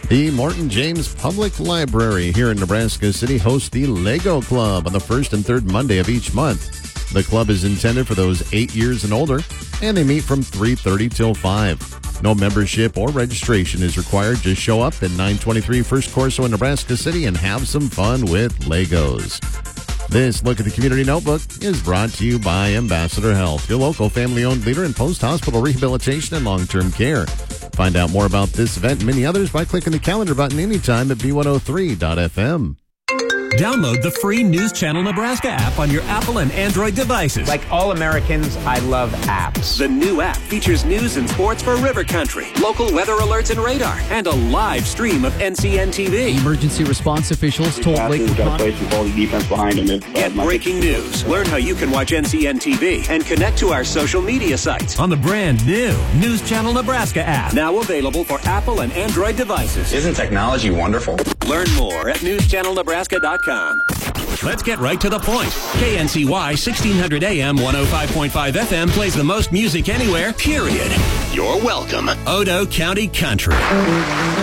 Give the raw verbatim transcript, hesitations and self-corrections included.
The Morton James Public Library here in Nebraska City hosts the Lego Club on the first and third Monday of each month. The club is intended for those eight years and older, and they meet from three thirty till five. No membership or registration is required. Just show up at nine twenty-three First Corso in Nebraska City and have some fun with Legos. This Look at the Community Notebook is brought to you by Ambassador Health, your local family-owned leader in post-hospital rehabilitation and long-term care. Find out more about this event and many others by clicking the calendar button anytime at B one oh three dot F M. Download the free News Channel Nebraska app on your Apple and Android devices. Like all Americans, I love apps. The new app features news and sports for River Country, local weather alerts and radar, and a live stream of N C N T V. Emergency response officials told Lake Get breaking news. Learn how you can watch N C N T V and connect to our social media sites on the brand new News Channel Nebraska app. Now available for Apple and Android devices. Isn't technology wonderful? Learn more at news channel nebraska dot com. Let's get right to the point. K N C Y sixteen hundred A M one oh five point five F M plays the most music anywhere, period. You're welcome. Odo County Country.